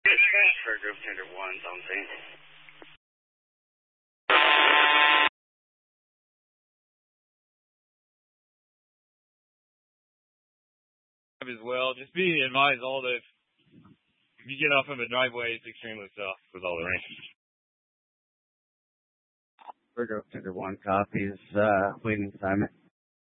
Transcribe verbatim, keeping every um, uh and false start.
For group tender one, something. As well, just be advised all that if you get off of a driveway, it's extremely soft with all the rain. For group tender one, copies, uh, waiting assignment.